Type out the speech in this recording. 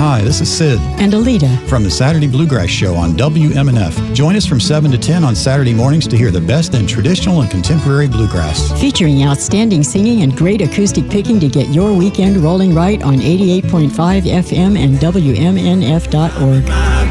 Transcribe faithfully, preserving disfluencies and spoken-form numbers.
Hi, this is Sid and Alita from the Saturday Bluegrass Show on W M N F. Join us from seven to ten on Saturday mornings to hear the best in traditional and contemporary bluegrass. Featuring outstanding singing and great acoustic picking to get your weekend rolling right on eighty-eight point five F M and W M N F dot org.